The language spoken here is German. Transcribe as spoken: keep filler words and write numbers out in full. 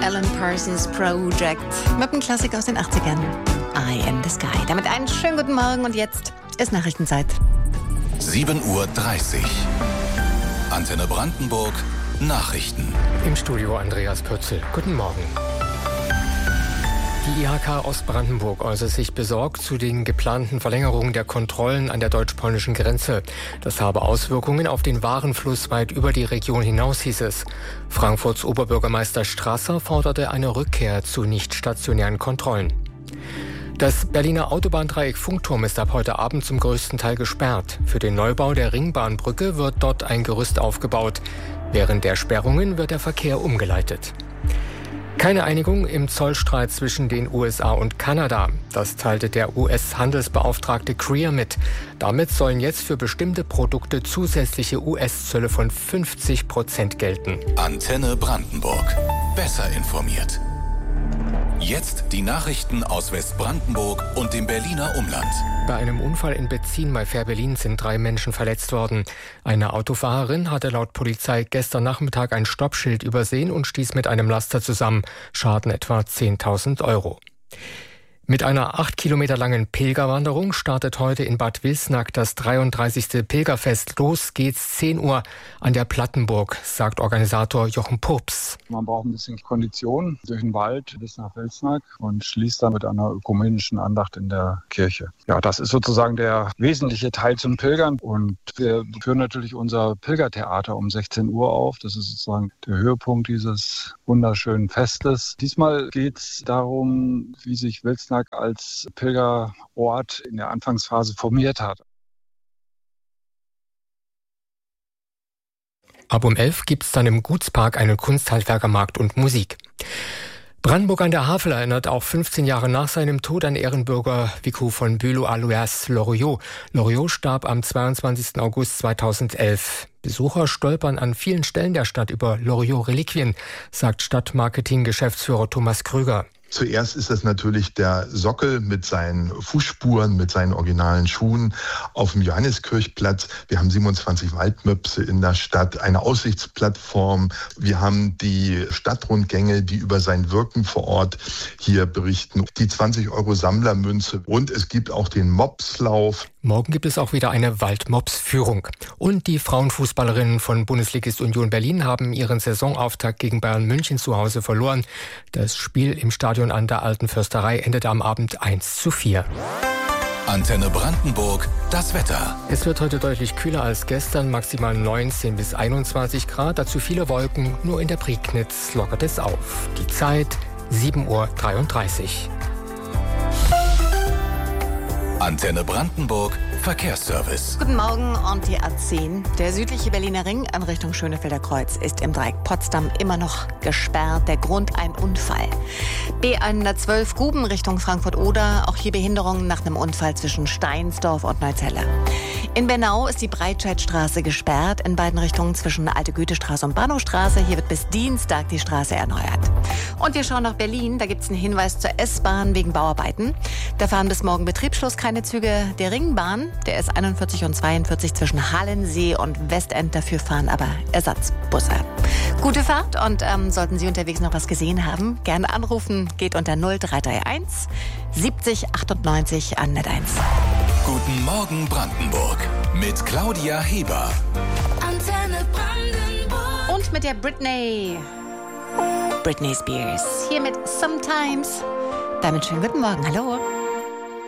Alan Parsons Project mit einem Klassiker aus den achtzigern. Eye in the Sky. Damit einen schönen guten Morgen und jetzt ist Nachrichtenzeit. sieben Uhr dreißig. Antenne Brandenburg. Nachrichten. Im Studio Andreas Pürzel. Guten Morgen. Die I H K Ostbrandenburg äußert sich besorgt zu den geplanten Verlängerungen der Kontrollen an der deutsch-polnischen Grenze. Das habe Auswirkungen auf den Warenfluss weit über die Region hinaus, hieß es. Frankfurts Oberbürgermeister Strasser forderte eine Rückkehr zu nicht stationären Kontrollen. Das Berliner Autobahndreieck Funkturm ist ab heute Abend zum größten Teil gesperrt. Für den Neubau der Ringbahnbrücke wird dort ein Gerüst aufgebaut. Während der Sperrungen wird der Verkehr umgeleitet. Keine Einigung im Zollstreit zwischen den U S A und Kanada. Das teilte der U S-Handelsbeauftragte Greer mit. Damit sollen jetzt für bestimmte Produkte zusätzliche U S-Zölle von fünfzig Prozent gelten. Antenne Brandenburg. Besser informiert. Jetzt die Nachrichten aus Westbrandenburg und dem Berliner Umland. Bei einem Unfall in Betzin bei Fähr-Berlin sind drei Menschen verletzt worden. Eine Autofahrerin hatte laut Polizei gestern Nachmittag ein Stoppschild übersehen und stieß mit einem Laster zusammen. Schaden etwa zehntausend Euro. Mit einer acht Kilometer langen Pilgerwanderung startet heute in Bad Wilsnack das dreiunddreißigste Pilgerfest. Los geht's zehn Uhr an der Plattenburg, sagt Organisator Jochen Purps. Man braucht ein bisschen Kondition durch den Wald bis nach Wilsnack und schließt dann mit einer ökumenischen Andacht in der Kirche. Ja, das ist sozusagen der wesentliche Teil zum Pilgern. Und wir führen natürlich unser Pilgertheater um sechzehn Uhr auf. Das ist sozusagen der Höhepunkt dieses wunderschönen Festes. Diesmal geht's darum, wie sich Wilsnack als Pilgerort in der Anfangsphase formiert hat. Ab um elf gibt es dann im Gutspark einen Kunsthandwerkermarkt und Musik. Brandenburg an der Havel erinnert auch fünfzehn Jahre nach seinem Tod an Ehrenbürger Vicou von Bülow-Alois Loriot. Loriot starb am zweiundzwanzigsten August zweitausendelf. Besucher stolpern an vielen Stellen der Stadt über Loriot-Reliquien, sagt Stadtmarketing-Geschäftsführer Thomas Krüger. Zuerst ist es natürlich der Sockel mit seinen Fußspuren, mit seinen originalen Schuhen auf dem Johanniskirchplatz. Wir haben siebenundzwanzig Waldmöpse in der Stadt, eine Aussichtsplattform. Wir haben die Stadtrundgänge, die über sein Wirken vor Ort hier berichten. Die zwanzig Euro Sammlermünze und es gibt auch den Mopslauf. Morgen gibt es auch wieder eine Waldmops-Führung. Und die Frauenfußballerinnen von Bundesligist Union Berlin haben ihren Saisonauftakt gegen Bayern München zu Hause verloren. Das Spiel im Stadion an der Alten Försterei endete am Abend eins zu vier. Antenne Brandenburg, das Wetter. Es wird heute deutlich kühler als gestern, maximal neunzehn bis einundzwanzig Grad. Dazu viele Wolken, nur in der Prignitz lockert es auf. Die Zeit sieben Uhr dreiunddreißig. Antenne Brandenburg, Verkehrsservice. Guten Morgen und die A zehn. Der südliche Berliner Ring in Richtung Schönefelder Kreuz ist im Dreieck Potsdam immer noch gesperrt. Der Grund ein Unfall. B hundertzwölf Guben Richtung Frankfurt-Oder. Auch hier Behinderungen nach einem Unfall zwischen Steinsdorf und Neuzelle. In Bernau ist die Breitscheidstraße gesperrt in beiden Richtungen zwischen Alte Goethestraße und Bahnhofstraße. Hier wird bis Dienstag die Straße erneuert. Und wir schauen nach Berlin. Da gibt es einen Hinweis zur S-Bahn wegen Bauarbeiten. Da fahren bis morgen Betriebsschluss keine Züge der Ringbahn. Der ist einundvierzig und zweiundvierzig zwischen Hallensee und Westend. Dafür fahren aber Ersatzbusse. Gute Fahrt und ähm, sollten Sie unterwegs noch was gesehen haben, gerne anrufen. Geht unter null drei drei eins siebzig achtundneunzig an Net eins. Guten Morgen Brandenburg mit Claudia Heber. Antenne Brandenburg. Und mit der Britney. Britney Spears. Hier mit Sometimes. Damit schönen guten Morgen. Hallo.